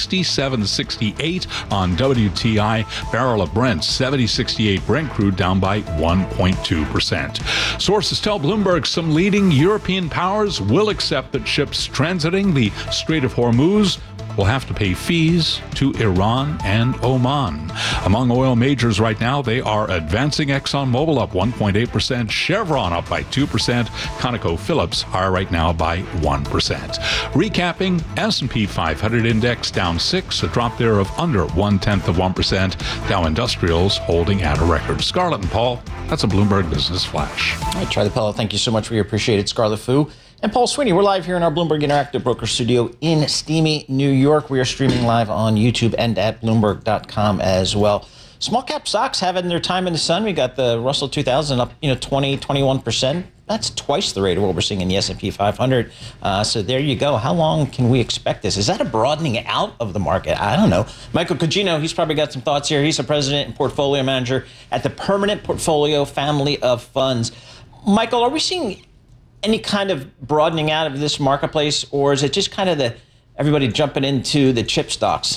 67.68 on WTI. Barrel of Brent 70.68. Brent crude down by 1.2%. Sources tell Bloomberg some leading European powers will accept that ships transiting the Strait of Hormuz will have to pay fees to Iran and Oman. Among oil majors right now, they are advancing. ExxonMobil up 1.8%, Chevron up by 2%, ConocoPhillips higher right now by 1%. Recapping, S&P 500 index down 6, a drop there of under 0.1%. Dow Industrials holding at a record. Scarlett and Paul, that's a Bloomberg Business Flash. All right, Charlie Pello, thank you so much for your appreciated Scarlett Fu. And Paul Sweeney, we're live here in our Bloomberg Interactive Broker Studio in steamy New York. We are streaming live on YouTube and at Bloomberg.com as well. Small cap stocks having their time in the sun. We got the Russell 2000 up 20, 21%. That's twice the rate of what we're seeing in the S&P 500. So there you go. How long can we expect this? Is that a broadening out of the market? I don't know. Michael Cugino, he's probably got some thoughts here. He's the president and portfolio manager at the Permanent Portfolio family of funds. Michael, are we seeing any kind of broadening out of this marketplace, or is it just kind of everybody jumping into the chip stocks?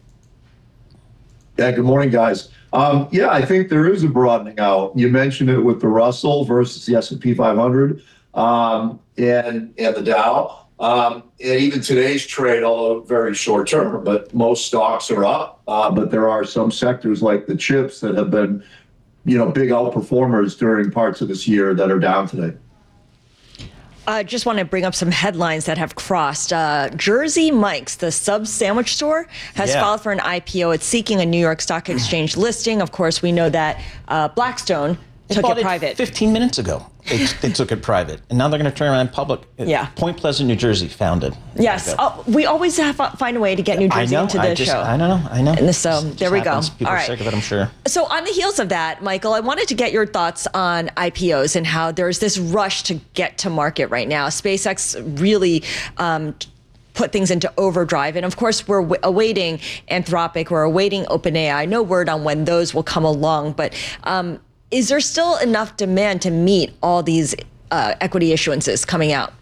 Yeah, good morning, guys. Yeah, I think there is a broadening out. You mentioned it with the Russell versus the S&P 500 and the Dow. And even today's trade, although very short term, but most stocks are up. But there are some sectors like the chips that have been, big outperformers during parts of this year that are down today. I just want to bring up some headlines that have crossed. Jersey Mike's, the sub sandwich store, has filed for an IPO. It's seeking a New York Stock Exchange listing. Of course, we know that Blackstone took it private 15 minutes ago. They took it private, and now they're going to turn around public. Point Pleasant, New Jersey, founded. Yes, we always find a way to get New Jersey into the show. I know. And so there we go. People All are right. sick of it, I'm sure. So on the heels of that, Michael, I wanted to get your thoughts on IPOs and how there's this rush to get to market right now. SpaceX really put things into overdrive. And of course, we're awaiting Anthropic, we're awaiting OpenAI. No word on when those will come along, but is there still enough demand to meet all these equity issuances coming out?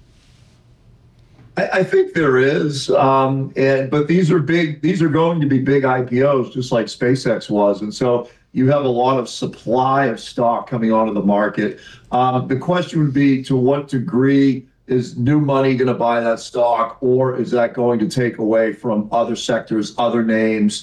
I think there is, but these are big. These are going to be big IPOs, just like SpaceX was, and so you have a lot of supply of stock coming onto the market. The question would be, to what degree is new money going to buy that stock, or is that going to take away from other sectors, other names?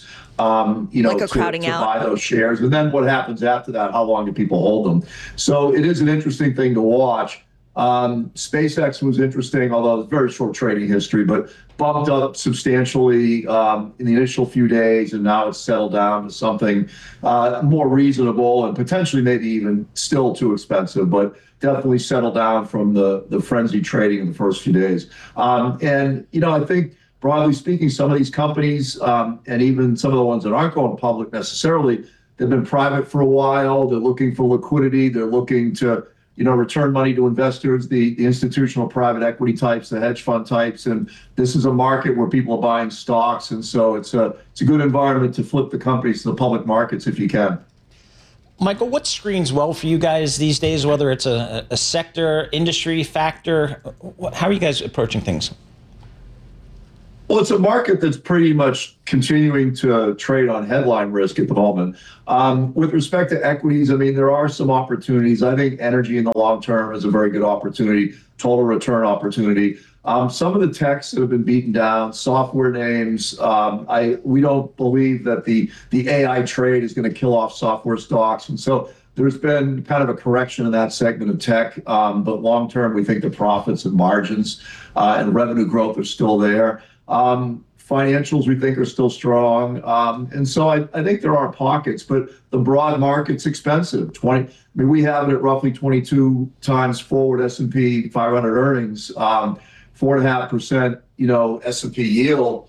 Like a crowding to out. buy those shares. And then what happens after that? How long do people hold them? So it is an interesting thing to watch. SpaceX was interesting, although it's very short trading history, but bumped up substantially in the initial few days, and now it's settled down to something more reasonable and potentially maybe even still too expensive, but definitely settled down from the frenzied trading in the first few days. And, I think broadly speaking, some of these companies, and even some of the ones that aren't going public necessarily, they've been private for a while. They're looking for liquidity. They're looking to return money to investors, the institutional private equity types, the hedge fund types. And this is a market where people are buying stocks. And so it's a good environment to flip the companies to the public markets if you can. Michael, what screens well for you guys these days, whether it's a sector, industry, factor? How are you guys approaching things? Well, it's a market that's pretty much continuing to trade on headline risk at the moment. With respect to equities, there are some opportunities. I think energy in the long term is a very good opportunity, total return opportunity. Some of the techs that have been beaten down, software names, we don't believe that the AI trade is going to kill off software stocks. And so there's been kind of a correction in that segment of tech. But long term, we think the profits and margins and revenue growth are still there. Financials we think are still strong. And so I think there are pockets, but the broad market's expensive. We have it at roughly 22 times forward S&P 500 earnings, 4.5%, S&P yield.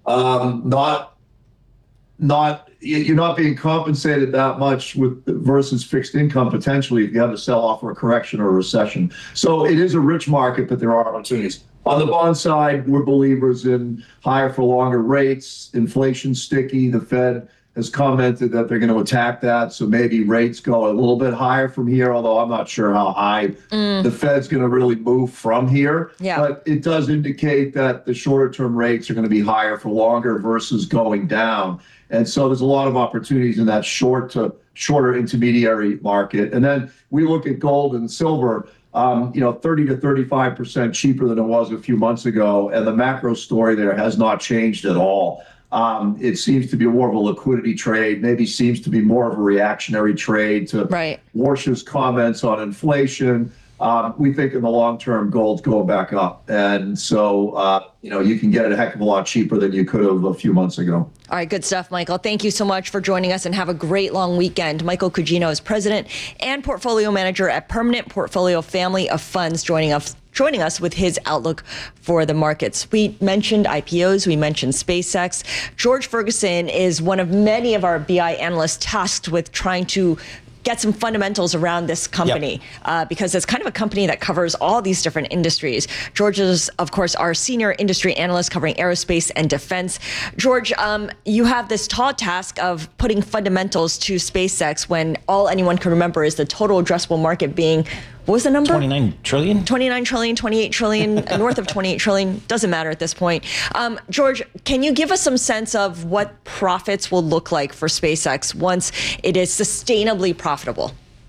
You're not being compensated that much versus fixed income potentially if you have a sell-off or a correction or a recession. So it is a rich market, but there are opportunities. On the bond side, we're believers in higher for longer rates, inflation sticky. The Fed has commented that they're going to attack that. So maybe rates go a little bit higher from here, although I'm not sure how high the Fed's going to really move from here. Yeah. But it does indicate that the shorter term rates are going to be higher for longer versus going down. And so there's a lot of opportunities in that shorter intermediary market. And then we look at gold and silver, 30 to 35% cheaper than it was a few months ago. And the macro story there has not changed at all. It seems to be more of a liquidity trade, maybe seems to be more of a reactionary trade to Warsh's comments on inflation. We think in the long term, gold's going back up. And so, you can get it a heck of a lot cheaper than you could have a few months ago. All right, good stuff, Michael. Thank you so much for joining us, and have a great long weekend. Michael Cugino is president and portfolio manager at Permanent Portfolio Family of Funds, joining us with his outlook for the markets. We mentioned IPOs, we mentioned SpaceX. George Ferguson is one of many of our BI analysts tasked with trying to get some fundamentals around this company, because it's kind of a company that covers all these different industries. George is, of course, our senior industry analyst covering aerospace and defense. George, you have this tall task of putting fundamentals to SpaceX when all anyone can remember is the total addressable market being, what was the number? 29 trillion? 29 trillion, 28 trillion, north of 28 trillion, doesn't matter at this point. George, can you give us some sense of what profits will look like for SpaceX once it is sustainably profitable?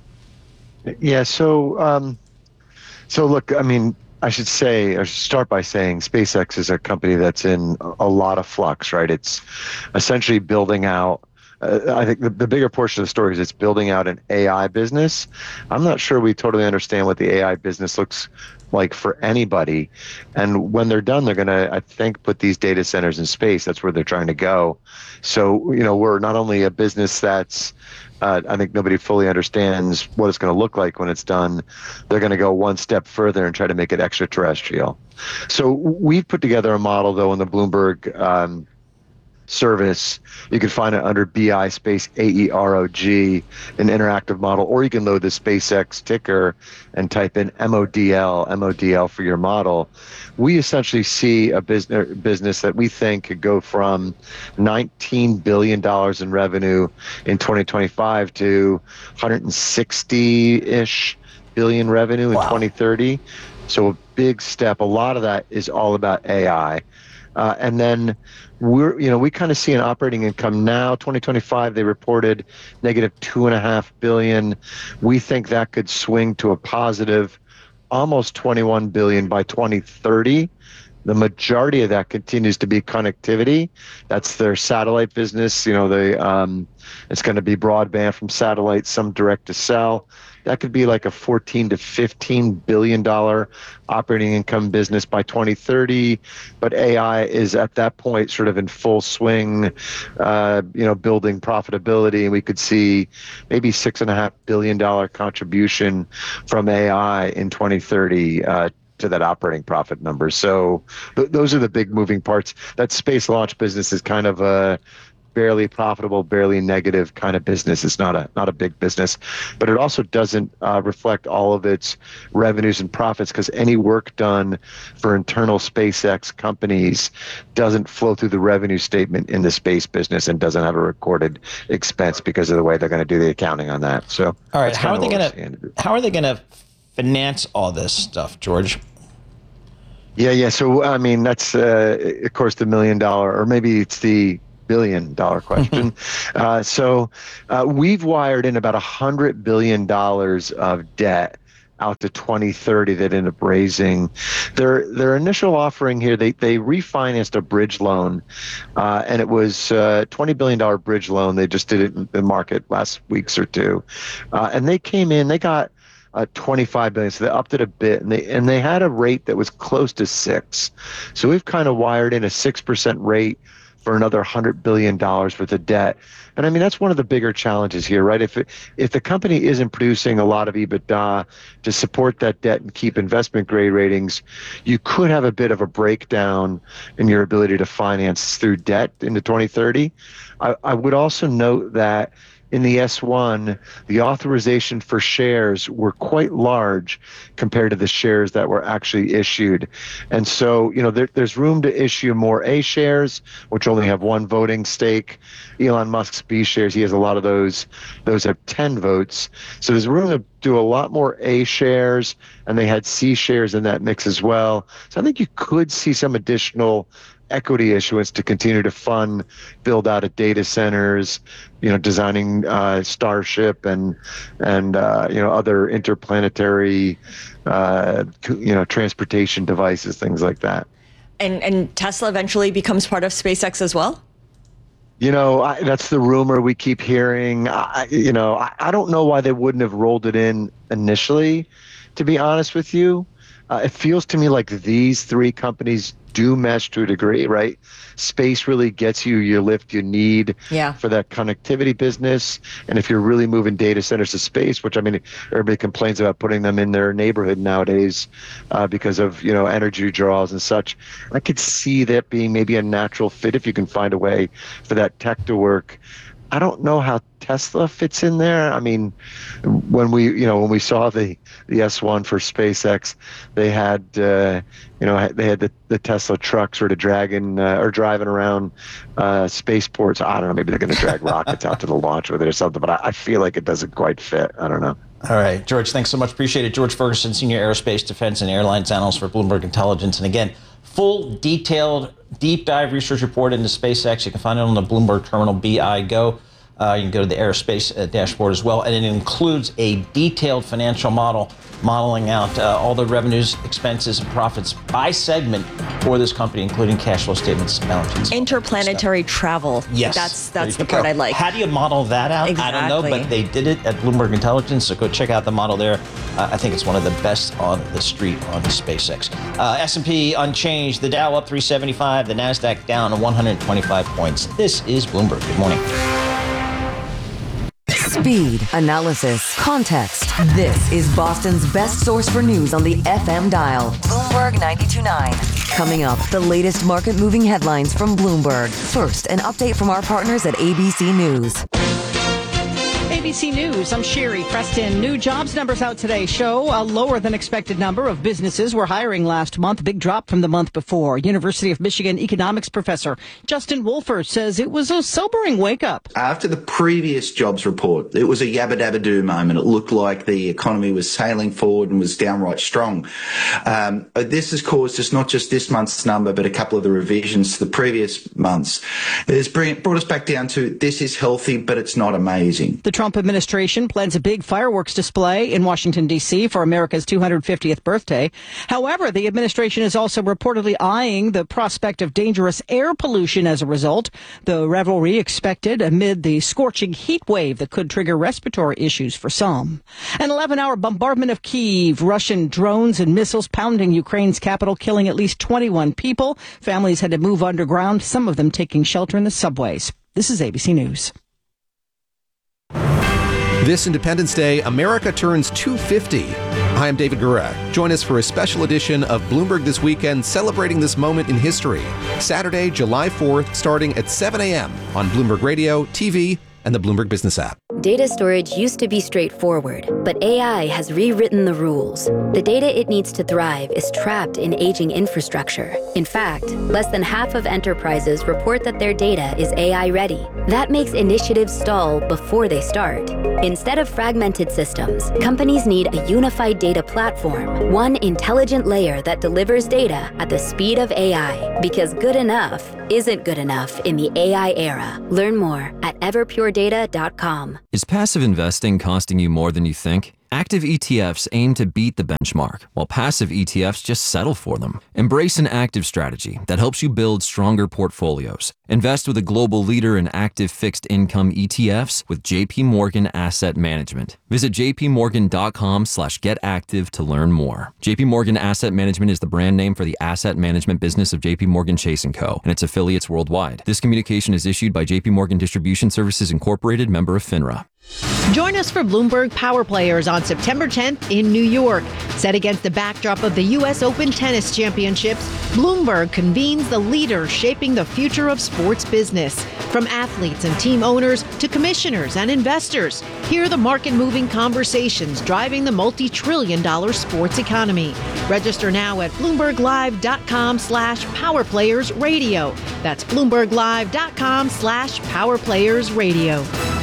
Yeah, so look, I should start by saying SpaceX is a company that's in a lot of flux, right? It's essentially building out, I think the bigger portion of the story is it's building out an AI business. I'm not sure we totally understand what the AI business looks like for anybody. And when they're done, they're going to, I think, put these data centers in space. That's where they're trying to go. So, we're not only a business that's, I think nobody fully understands what it's going to look like when it's done. They're going to go one step further and try to make it extraterrestrial. So we've put together a model, though, in the Bloomberg service. You can find it under BI space AEROG, an interactive model, or you can load the SpaceX ticker and type in MODL for your model. We essentially see a business that we think could go from $19 billion in revenue in 2025 to 160-ish billion revenue in 2030. So a big step. A lot of that is all about AI. And then we kind of see an operating income now. 2025, they reported negative $2.5 billion. We think that could swing to a positive almost $21 billion by 2030. The majority of that continues to be connectivity. That's their satellite business. It's going to be broadband from satellite, some direct to cell. That could be like a $14 to $15 billion operating income business by 2030. But AI is at that point sort of in full swing, building profitability. And we could see maybe $6.5 billion contribution from AI in 2030 to that operating profit number. So those are the big moving parts. That space launch business is kind of a barely profitable, barely negative kind of business. It's not a big business, but it also doesn't reflect all of its revenues and profits, because any work done for internal SpaceX companies doesn't flow through the revenue statement in the space business and doesn't have a recorded expense because of the way they're going to do the accounting on that. So, all right, how are they going to finance all this stuff, George? Yeah. So, I mean, that's, of course, the $1 million, or maybe it's the $1 billion question. So we've wired in about $100 billion of debt out to 2030 that ended up raising. Their initial offering here, they refinanced a bridge loan, and it was a $20 billion bridge loan. They just did it in the market last weeks or two. And they came in, they got 25 billion, so they upped it a bit, and they had a rate that was close to 6. So we've kind of wired in a 6% rate for another $100 billion worth of debt. And I mean, that's one of the bigger challenges here, right? If the company isn't producing a lot of EBITDA to support that debt and keep investment grade ratings, you could have a bit of a breakdown in your ability to finance through debt into 2030. I would also note that in the S1, the authorization for shares were quite large compared to the shares that were actually issued. And so, there's room to issue more A shares, which only have 1 voting stake. Elon Musk's B shares, he has a lot of those. Those have 10 votes. So there's room to do a lot more A shares, and they had C shares in that mix as well. So I think you could see some additional equity issuance to continue to fund build out of data centers, designing Starship and other interplanetary transportation devices, things like that. And Tesla eventually becomes part of SpaceX as well? That's the rumor we keep hearing. I don't know why they wouldn't have rolled it in initially, to be honest with you. It feels to me like these 3 companies do mesh to a degree, right? Space really gets you your lift you need for that connectivity business. And if you're really moving data centers to space, which, I mean, everybody complains about putting them in their neighborhood nowadays because of, energy draws and such. I could see that being maybe a natural fit if you can find a way for that tech to work. I don't know how Tesla fits in there. I mean, when we saw the S1 for SpaceX, they had the Tesla truck sort of driving around spaceports. I don't know, maybe they're going to drag rockets out to the launch with it or something, but I feel like it doesn't quite fit. I don't know. All right, George, thanks so much. Appreciate it. George Ferguson, Senior Aerospace, Defense, and Airlines Analyst for Bloomberg Intelligence. And again, full, detailed, deep dive research report into SpaceX. You can find it on the Bloomberg Terminal BI Go. You can go to the aerospace dashboard as well. And it includes a detailed financial model modeling out all the revenues, expenses, and profits by segment for this company, including cash flow statements, balance sheets. Interplanetary travel. Yes. That's the part I like. How do you model that out? Exactly. I don't know, but they did it at Bloomberg Intelligence, so go check out the model there. I think it's one of the best on the street on SpaceX. S&P unchanged, the Dow up 375, the NASDAQ down 125 points. This is Bloomberg. Good morning. Speed, analysis, context. This is Boston's best source for news on the FM dial. Bloomberg 92.9. Coming up, the latest market-moving headlines from Bloomberg. First, an update from our partners at ABC News. ABC News, I'm Sherry Preston. New jobs numbers out today show a lower than expected number of businesses were hiring last month, big drop from the month before. University of Michigan economics professor Justin Wolfers says it was a sobering wake-up. After the previous jobs report, it was a yabba-dabba-doo moment. It looked like the economy was sailing forward and was downright strong. This has caused us not just this month's number, but a couple of the revisions to the previous months. It has brought us back down to this is healthy, but it's not amazing. The Trump Trump administration plans a big fireworks display in Washington, D.C. for America's 250th birthday. However, the administration is also reportedly eyeing the prospect of dangerous air pollution as a result. The revelry expected amid the scorching heat wave that could trigger respiratory issues for some. An 11-hour bombardment of Kyiv, Russian drones and missiles pounding Ukraine's capital, killing at least 21 people. Families had to move underground, some of them taking shelter in the subways. This is ABC News. This Independence Day, America turns 250. Hi, I'm David Gura. Join us for a special edition of Bloomberg This Weekend, celebrating this moment in history. Saturday, July 4th, starting at 7 a.m. on Bloomberg Radio, TV, and the Bloomberg Business app. Data storage used to be straightforward, but AI has rewritten the rules. The data it needs to thrive is trapped in aging infrastructure. In fact, less than half of enterprises report that their data is AI ready. That makes initiatives stall before they start. Instead of fragmented systems, companies need a unified data platform, one intelligent layer that delivers data at the speed of AI, because good enough isn't good enough in the AI era. Learn more at everpuredata.com. Is passive investing costing you more than you think? Active ETFs aim to beat the benchmark, while passive ETFs just settle for them. Embrace an active strategy that helps you build stronger portfolios. Invest with a global leader in active fixed income ETFs with JP Morgan Asset Management. Visit jpmorgan.com/getactive to learn more. JP Morgan Asset Management is the brand name for the asset management business of JP Morgan Chase & Co. and its affiliates worldwide. This communication is issued by JP Morgan Distribution Services Incorporated, member of FINRA. Join us for Bloomberg Power Players on September 10th in New York. Set against the backdrop of the U.S. Open Tennis Championships, Bloomberg convenes the leaders shaping the future of sports business. From athletes and team owners to commissioners and investors, hear the market-moving conversations driving the multi-trillion-dollar sports economy. Register now at BloombergLive.com/PowerPlayersRadio. That's BloombergLive.com/PowerPlayersRadio.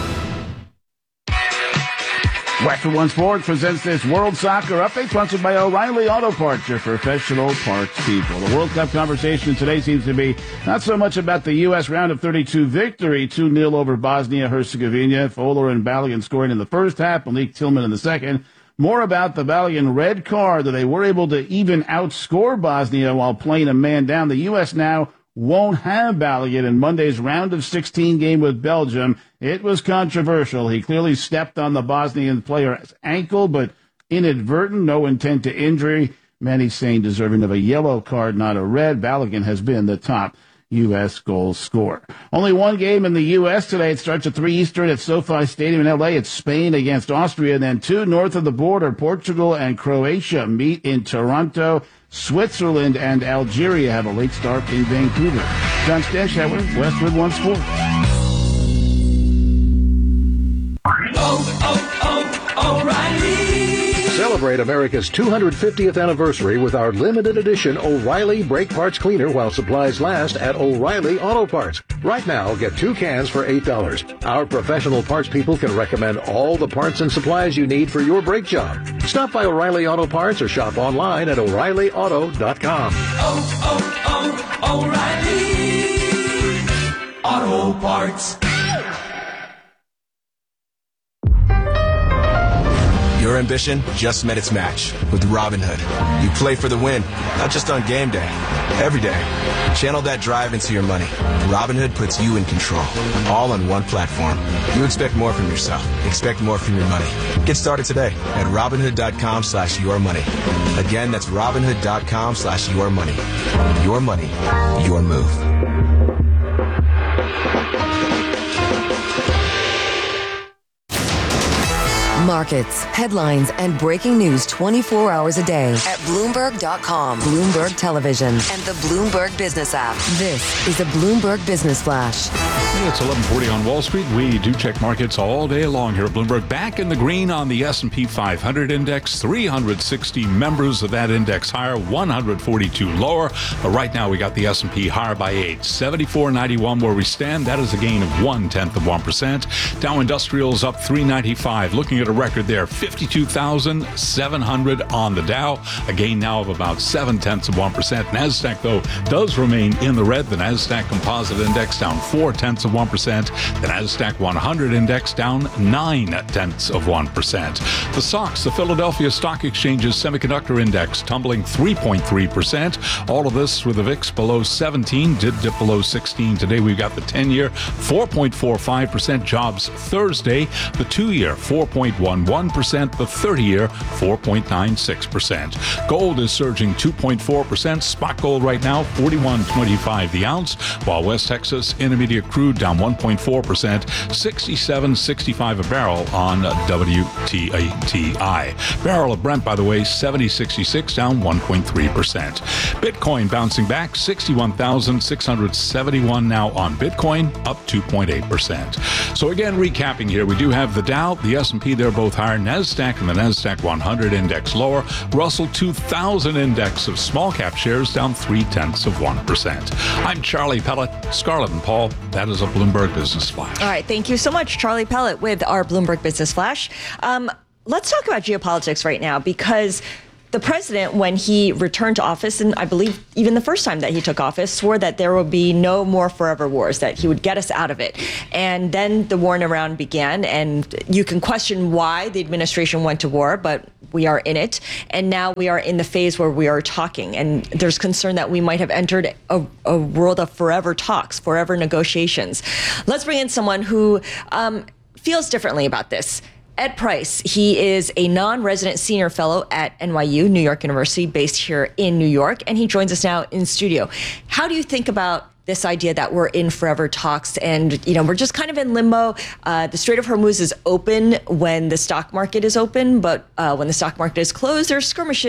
Western One Sports presents this World Soccer Update, sponsored by O'Reilly Auto Parts, your professional parts people. The World Cup conversation today seems to be not so much about the U.S. round of 32 victory, 2-0 over Bosnia-Herzegovina, Fowler and Balogun scoring in the first half, Malik Tillman in the second. More about the Balogun red card, that they were able to even outscore Bosnia while playing a man down. The U.S. now won't have Balogun in Monday's round of 16 game with Belgium. It was controversial. He clearly stepped on the Bosnian player's ankle, but inadvertent, no intent to injury. Many saying deserving of a yellow card, not a red. Balogun has been the top U.S. goal scorer. Only one game in the U.S. today. It starts at 3 Eastern at SoFi Stadium in L.A. It's Spain against Austria. And then 2 north of the border, Portugal and Croatia meet in Toronto. Switzerland and Algeria have a late start in Vancouver. John Stanshauer, Westwood One Sports. O'Reilly. Celebrate America's 250th anniversary with our limited edition O'Reilly Brake Parts Cleaner while supplies last at O'Reilly Auto Parts. Right now, get 2 cans for $8. Our professional parts people can recommend all the parts and supplies you need for your brake job. Stop by O'Reilly Auto Parts or shop online at O'ReillyAuto.com. O'Reilly Auto Parts. Your ambition just met its match with Robinhood. You play for the win, not just on game day, every day. Channel that drive into your money. Robinhood puts you in control, all on one platform. You expect more from yourself. Expect more from your money. Get started today at Robinhood.com/yourmoney. Again, that's Robinhood.com/yourmoney. Your money, your move. Markets, headlines, and breaking news 24 hours a day at Bloomberg.com, Bloomberg Television, and the Bloomberg Business app. This is a Bloomberg Business Flash. It's 11:40 on Wall Street. We do check markets all day long here at Bloomberg. Back in the green on the S&P 500 index. 360 members of that index higher, 142 lower. But right now we got the S&P higher by 8. 74.91 where we stand. That is a gain of 0.1%. Dow Industrials up 395. Looking at a record there, 52,700 on the Dow, a gain now of about 0.7%. NASDAQ, though, does remain in the red. The NASDAQ Composite Index down 0.4%. The NASDAQ 100 Index down 0.9%. The SOX, the Philadelphia Stock Exchange's Semiconductor Index, tumbling 3.3%. All of this with the VIX below 17, did dip below 16 today. We've got the 10-year 4.45% jobs Thursday, the 2-year 4.11%, the 30-year 4.96%. Gold is surging 2.4%. Spot gold right now $41.25 the ounce, while West Texas Intermediate crude down 1.4%, $67.65 a barrel on WTI. Barrel of Brent, by the way, $70.66, down 1.3%. Bitcoin bouncing back, 61,671 now on Bitcoin, up 2.8%. So again, recapping here, we do have the Dow, the S&P, they're both higher. NASDAQ and the NASDAQ 100 Index lower. Russell 2000 Index of small cap shares down 0.3%. I'm Charlie Pellet, Scarlett and Paul. That is a Bloomberg Business Flash. All right. Thank you so much, Charlie Pellet, with our Bloomberg Business Flash. Let's talk about geopolitics right now, because the president, when he returned to office, and I believe even the first time that he took office, swore that there will be no more forever wars, that he would get us out of it. And then the war in Iran began, and you can question why the administration went to war, but we are in it. And now we are in the phase where we are talking. And there's concern that we might have entered a world of forever talks, forever negotiations. Let's bring in someone who feels differently about this. Ed Price, he is a non-resident senior fellow at NYU, New York University, based here in New York, and he joins us now in studio. How do you think about this idea that we're in forever talks and, we're just kind of in limbo? The Strait of Hormuz is open when the stock market is open, but when the stock market is closed, there's skirmishes